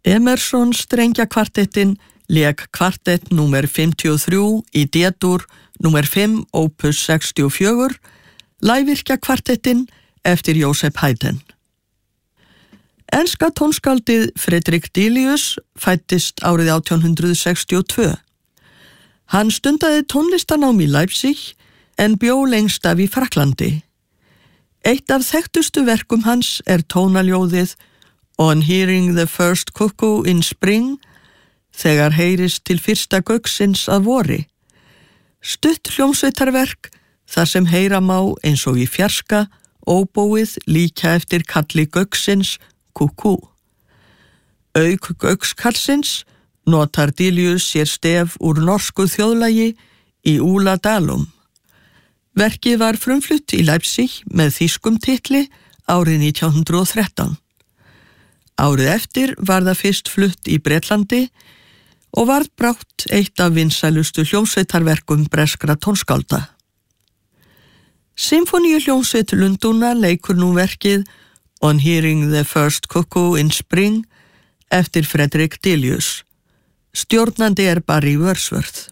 Emerson strengjakvartettin lék kvartett númer 53 í D-dur númer 5 opus 64, lægvirkjakvartettin eftir Joseph Haydn. Enska tónskáldið Frederick Delius fæddist árið 1862. Hann stundaði tónlistarnám í Leipzig en bjó lengst af í Frakklandi. Eitt af þekktustu verkum hans tónaljóðið On Hearing the First Cuckoo in Spring, þegar heyrist til fyrsta gauksins að vori. Stutt hljómsveitarverk þar sem heyra má eins og í fjarska óbóið líka eftir kalli gauksins kúkú. Auk gaukskallsins notar Delius sér stef úr norsku þjóðlagi í Úla Dalum. Verkið var frumflutt í Leipzig með þýskum titli árið 1913. Árið eftir var það fyrst flutt í Bretlandi og varð brátt eitt af vinsælustu hljómsveitarverkum breskra tónskálda. Sinfoníuhljómsveit Lundúna leikur nú verkið On Hearing the First Cuckoo in Spring eftir Frederick Delius. Stjórnandi Barry Wordsworth.